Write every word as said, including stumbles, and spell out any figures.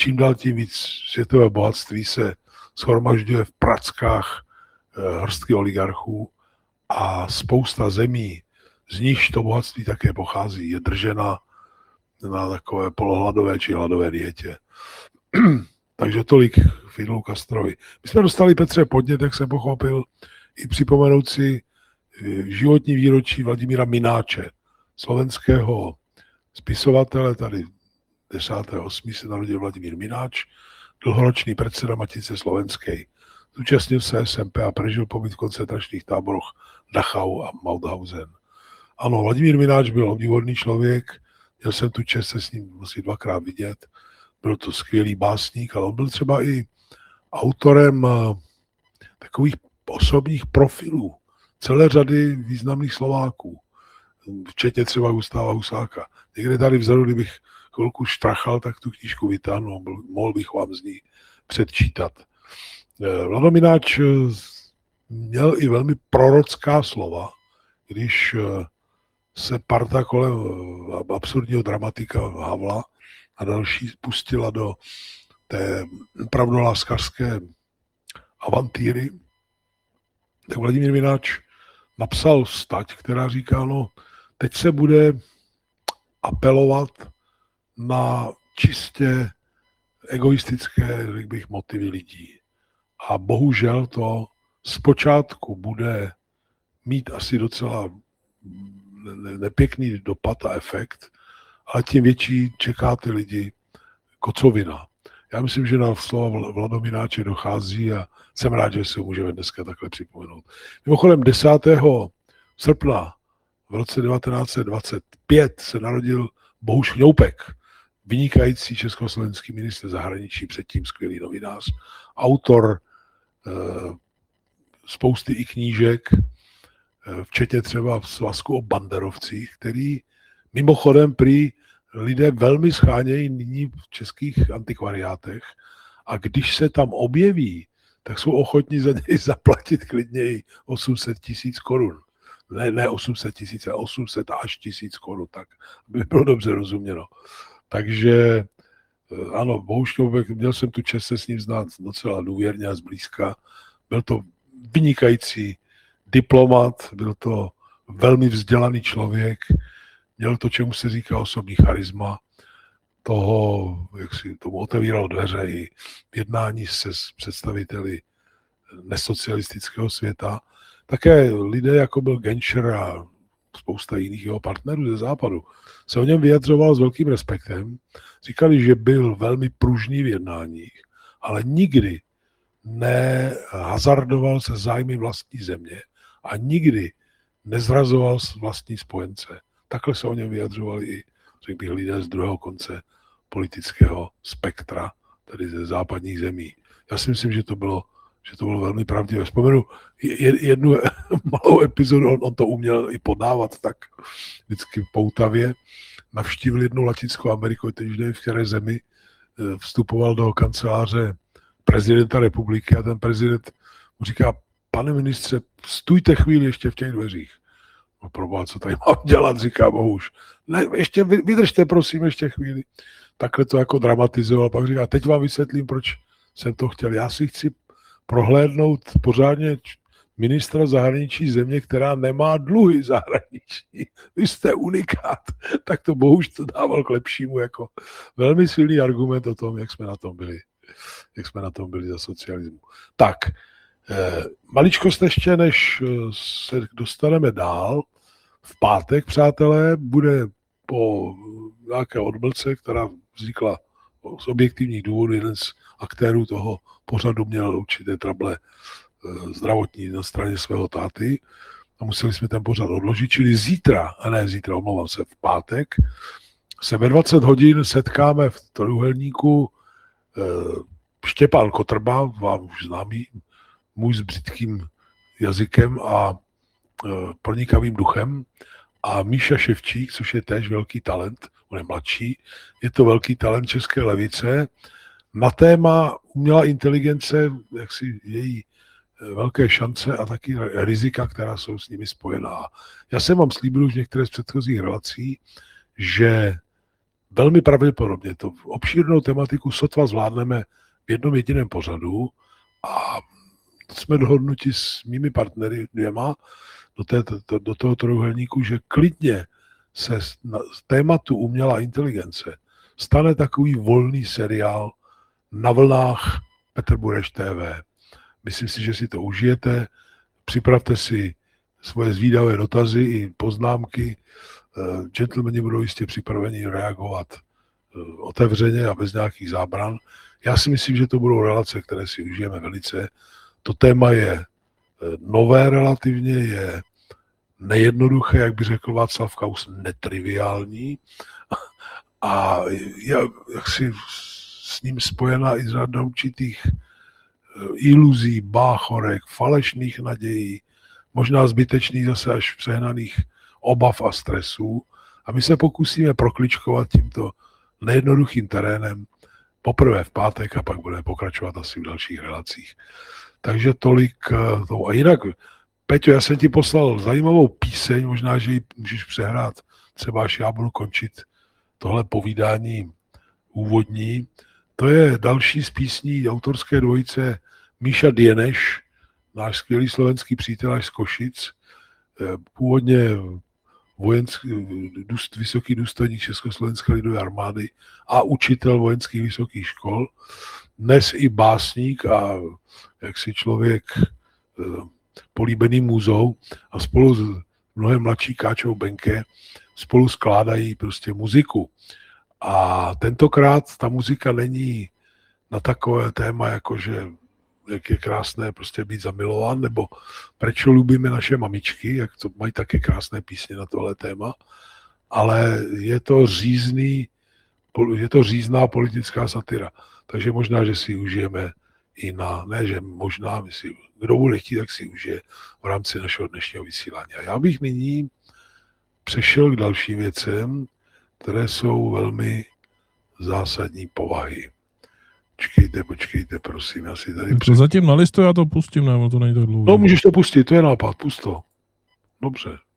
čím dál tím víc světové bohatství se shromažďuje v prackách hrstky oligarchů a spousta zemí, z níž to bohatství také pochází, je držena na takové polohladové či hladové dietě. Takže tolik Fidelu Castrovi. My jsme dostali, Petře, podnět, jak jsem pochopil, i připomenout si životní výročí Vladimíra Mináče, slovenského spisovatele. Tady desátého osmého se narodil Vladimír Mináč, dlhoročný předseda Matice slovenské. Zúčastnil se S M P a prežil pobyt v koncentračních táboroch Dachau a Mauthausen. Ano, Vladimír Mináč byl obdivuhodný člověk, měl jsem tu čest se s ním asi dvakrát vidět. Byl to skvělý básník, ale on byl třeba i autorem takových osobních profilů celé řady významných Slováků, včetně třeba Gustáva Husáka. Někde tady vzadu, kdybych chvilku štrachal, tak tu knížku vytáhnu, mohl bych vám z ní předčítat. Vlado Mináč měl i velmi prorocká slova, když se parta kolem absurdního dramatika Havla a další pustila do té pravdoláskařské avantýry, tak Vladimír Mináč napsal stať, která říká, no, teď se bude apelovat na čistě egoistické, řekl bych, motivy lidí. A bohužel to zpočátku bude mít asi docela nepěkný dopad a efekt, ale tím větší čeká ty lidi kocovina. Já myslím, že na slova Vlado Mináče dochází a jsem rád, že si ho můžeme dneska takhle připomenout. Mimochodem desátého srpna v roce devatenáct set dvacet pět se narodil Bohuš Chňoupek, vynikající československý ministr zahraničí, předtím skvělý novinář, autor e, spousty i knížek, e, včetně třeba v svazku o banderovcích, který mimochodem prý lidé velmi schánějí nyní v českých antikvariátech a když se tam objeví, tak jsou ochotní za něj zaplatit klidně i osm set tisíc korun. Ne, ne osm set tisíc, ale osm set až tisíc korun, tak by bylo dobře rozuměno. Takže ano, Bohuš Chňoupek, měl jsem tu čest se s ním znát docela důvěrně a zblízka. Byl to vynikající diplomat, byl to velmi vzdělaný člověk, měl to, čemu se říká osobní charisma, toho, jak si tomu otevíral dveře i v jednání se s představiteli nesocialistického světa. Také lidé, jako byl Genscher a spousta jiných jeho partnerů ze západu, se o něm vyjadřoval s velkým respektem. Říkali, že byl velmi pružný v jednáních, ale nikdy nehazardoval se zájmy vlastní země a nikdy nezrazoval vlastní spojence. Takhle se o něm vyjadřovali i, řekl bych, lidé z druhého konce politického spektra, tedy ze západních zemí. Já si myslím, že to bylo, že to bylo velmi pravdivé. Vzpomenu jednu malou epizodu, on, on to uměl i podávat tak vždycky poutavě. Navštívil jednu Latinskou Ameriku, teď v které zemi vstupoval do kanceláře prezidenta republiky a ten prezident mu říká, pane ministře, stůjte chvíli ještě v těch dveřích. No proboha, co tady mám dělat, říká Bohuš. Ne, ještě vydržte, prosím, ještě chvíli. Takhle to jako dramatizoval, pak říká, teď vám vysvětlím, proč jsem to chtěl. Já si chci prohlédnout pořádně ministra zahraničí země, která nemá dluhy zahraniční. Vy jste unikát. Tak to Bohuš to dával k lepšímu jako velmi silný argument o tom, jak jsme na tom byli. Jak jsme na tom byli za socialismu. Tak, eh, maličkost ještě, než se dostaneme dál. V pátek, přátelé, bude po nějaké odmlce, která vznikla z objektivních důvodů, jeden z aktérů toho pořadu měl určité trable zdravotní na straně svého táty a museli jsme ten pořad odložit, čili zítra, a ne zítra, omlouvám se, v pátek, se ve dvacet hodin setkáme v Trojúhelníku Štěpán Kotrba, vám už známý, můj s břitkým jazykem a pronikavým duchem, a Míša Ševčík, což je též velký talent, on je mladší, je to velký talent české levice, na téma umělá inteligence, jaksi její velké šance a taky rizika, která jsou s nimi spojená. Já jsem vám slíbil už některé z předchozích relací, že velmi pravděpodobně to obšírnou tematiku sotva zvládneme v jednom jediném pořadu a jsme dohodnuti s mými partnery dvěma do, té, to, do toho trojuhelníku, že klidně se z, na, z tématu umělá inteligence stane takový volný seriál na vlnách Petr Bureš T V. Myslím si, že si to užijete, připravte si svoje zvídavé dotazy i poznámky. Gentlemani budou jistě připraveni reagovat otevřeně a bez nějakých zábran. Já si myslím, že to budou relace, které si užijeme velice. To téma je nové relativně, je nejednoduché, jak by řekl Václav Klaus, netriviální a je jaksi s ním spojená i řada určitých iluzí, báchorek, falešných nadějí, možná zbytečných zase až přehnaných obav a stresů. A my se pokusíme prokličkovat tímto nejednoduchým terénem poprvé v pátek a pak budeme pokračovat asi v dalších relacích. Takže tolik toho. A jinak, Peťo, já jsem ti poslal zajímavou píseň, možná, že ji můžeš přehrát, třeba až já budu končit tohle povídání úvodní. To je další z písní autorské dvojice Míša Dieneš, náš skvělý slovenský přítel až z Košic, původně vojenský, důst, vysoký důstojník Československé lidové armády a učitel vojenských vysokých škol, dnes i básník a jaksi člověk políbený můzou a spolu s mnohem mladší Káčou Benke spolu skládají prostě muziku. A tentokrát ta muzika není na takové téma, jako že jak je krásné prostě být zamilován, nebo proč lubíme naše mamičky, jak to mají také krásné písně na tohle téma, ale je to řízný, je to řízná politická satira. Takže možná, že si užijeme i na, ne, že možná, my si, kdo bude chtít, tak si užije v rámci našeho dnešního vysílání. A já bych nyní přešel k dalším věcem, které jsou velmi zásadní povahy. Počkejte, počkejte, prosím, já si tady... To zatím na listu, já to pustím, nebo to není tak dlouho. No, můžeš to pustit, to je nápad, pust to. Dobře.